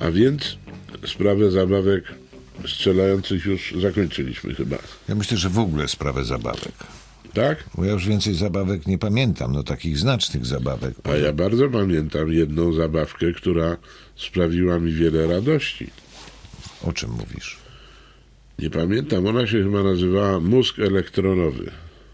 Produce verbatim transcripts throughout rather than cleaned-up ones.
A więc sprawę zabawek strzelających już zakończyliśmy chyba. Ja myślę, że w ogóle sprawę zabawek. Tak? Bo ja już więcej zabawek nie pamiętam, no takich znacznych zabawek. A ja bardzo pamiętam jedną zabawkę, która sprawiła mi wiele radości. O czym mówisz? Nie pamiętam, ona się chyba nazywała mózg elektronowy.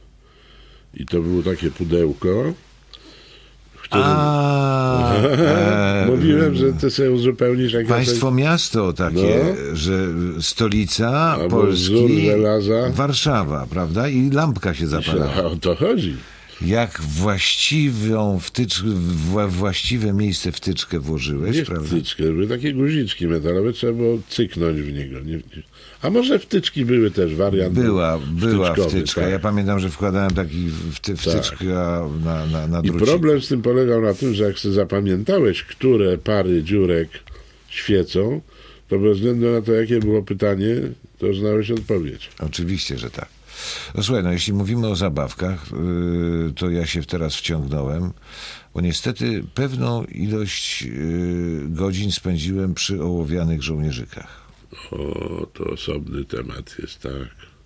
I to było takie pudełko, w którym... A, e, Mówiłem, że ty sobie uzupełnisz... Jak państwo ja miasto takie, no. że stolica Albo wzór Polski, żelaza. Warszawa, prawda? I lampka się zapalała. A o to chodzi. Jak właściwą wtyczkę, wła, właściwe miejsce wtyczkę włożyłeś, Nie prawda? wtyczkę, były takie guziczki metalowe, trzeba było cyknąć w niego. Nie, a może wtyczki były też, wariant Była, była wtyczkowy, wtyczka. tak. Ja pamiętam, że wkładałem taki wty, wtyczkę Tak. na, na, na I druciku. problem z tym polegał na tym, że jak sobie zapamiętałeś, które pary dziurek świecą, to bez względu na to, jakie było pytanie, to znałeś odpowiedź. Oczywiście, że tak. No słuchaj, no jeśli mówimy o zabawkach, yy, to ja się teraz wciągnąłem, bo niestety pewną ilość yy, godzin spędziłem przy ołowianych żołnierzykach. O, to osobny temat jest, tak.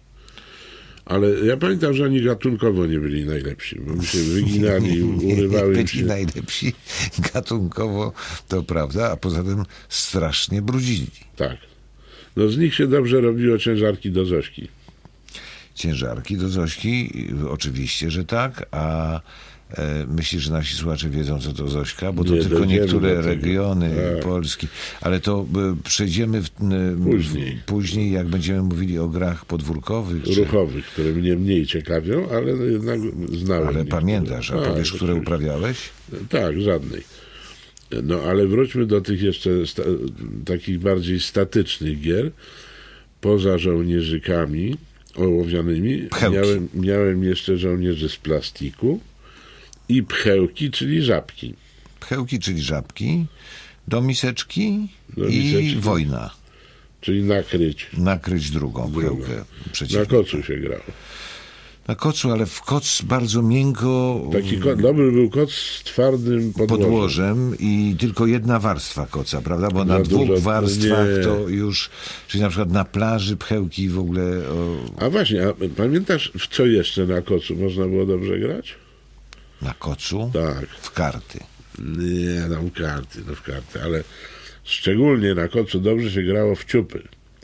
Ale ja pamiętam, że oni gatunkowo nie byli najlepsi, bo mi się wyginali, urywały nie im byli się. najlepsi gatunkowo, to prawda, a poza tym strasznie brudzili. Tak. No z nich się dobrze robiło ciężarki do Zośki. Ciężarki do Zośki? Oczywiście, że tak, a e, myślisz, że nasi słuchacze wiedzą, co to Zośka? Bo to Nie, tylko dojdziemy do niektóre tego. regiony Tak. Polski. Ale to e, przejdziemy w, e, Później. w, później, jak będziemy mówili o grach podwórkowych. Czy, Ruchowych, które mnie mniej ciekawią, ale jednak znałem. ale niektóre. pamiętasz, a Tak, powiesz, które oczywiście. uprawiałeś? Tak, żadnej. No ale wróćmy do tych jeszcze sta- takich bardziej statycznych gier. Poza żołnierzykami ołowianymi Pchełki. miałem, miałem jeszcze żołnierzy z plastiku i pchełki, czyli żabki. Pchełki, czyli żabki, do miseczki Do i miseczki. wojna. Czyli nakryć. Nakryć drugą pchełkę Na przeciwnika. kocu się grało. Na kocu, ale w koc bardzo miękko. Taki ko- dobry był koc z twardym podłożem. podłożem i tylko jedna warstwa koca, prawda? Bo na Za dwóch dużo- warstwach nie. to już, czyli na przykład na plaży pchełki w ogóle. O, A właśnie, a pamiętasz, w co jeszcze na kocu można było dobrze grać? na kocu Tak. w karty. Nie, tam karty, no w karty, ale szczególnie na kocu dobrze się grało w ciupy.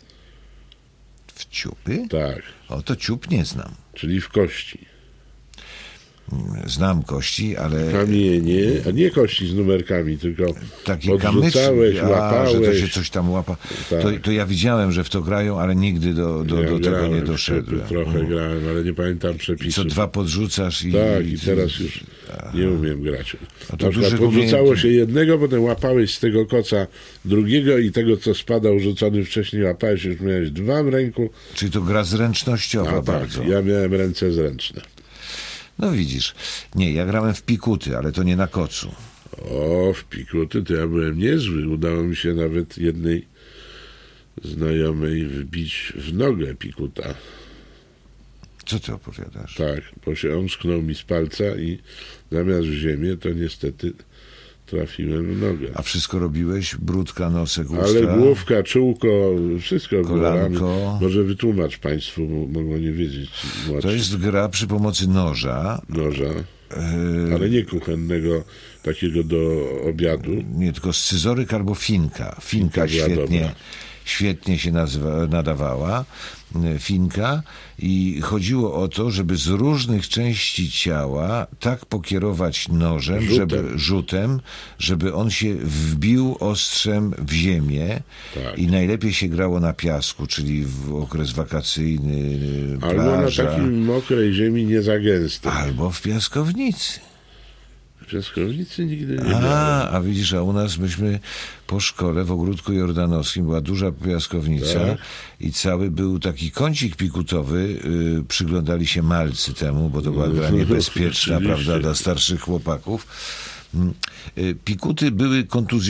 W ciupy? Tak, O, to ciup nie znam. czyli w kości. Znam kości, ale Kamienie, a nie kości z numerkami, tylko taki podrzucałeś, kamyczek, a, że to łapałeś. się coś tam łapa. Tak. To, to ja widziałem, że w to grają, ale nigdy do, do, Ja do tego grałem nie w doszedłem. ciupy, trochę grałem, ale nie pamiętam I przepisów. co dwa podrzucasz i... Tak, i teraz już nie umiem grać. A to Na przykład duży podrzucało umiejętność. się jednego, potem łapałeś z tego koca drugiego i tego, co spadał rzucony wcześniej, łapałeś, już miałeś dwa w ręku. Czyli to gra zręcznościowa A tak, bardzo. ja miałem ręce zręczne. No widzisz. Nie, ja grałem w pikuty, ale to nie na kocu. O, w pikuty to ja byłem niezły. Udało mi się nawet jednej znajomej wbić w nogę pikuta. Co ty opowiadasz? Tak, bo się omsknął mi z palca i zamiast w ziemię, to niestety trafiłem w nogę. A wszystko robiłeś? Brudka, nosek, usta? Ale główka, czółko, wszystko było. Kolanko. Może wytłumacz państwu, bo mogą nie wiedzieć młodsi. To jest gra przy pomocy noża. Noża, Yy, ale nie kuchennego, takiego do obiadu. nie, tylko scyzoryk albo finka. Finka Finka była świetnie, dobra. świetnie się nazywa, nadawała. yy, Finka. I chodziło o to, żeby z różnych części ciała tak pokierować nożem, Rzutem. żeby rzutem, żeby on się wbił ostrzem w ziemię. Tak. I najlepiej się grało na piasku, czyli w okres wakacyjny, Albo plaża, na takiej mokrej ziemi nie za gęstej. albo w piaskownicy. W piaskownicy nigdy nie miałem. A, a widzisz, a u nas myśmy po szkole w ogródku jordanowskim była duża piaskownica Tak. i cały był taki kącik pikutowy. Y, przyglądali się malcy temu, bo to była gra No, niebezpieczna, oczywiście. prawda, dla starszych chłopaków. Y, pikuty były kontuzjowane.